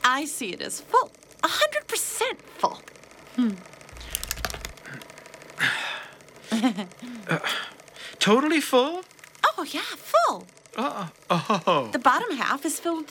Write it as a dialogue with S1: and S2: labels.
S1: I see it as full. 100% full.
S2: Totally full?
S1: Oh, yeah, full.
S2: Oh.
S1: The bottom half is filled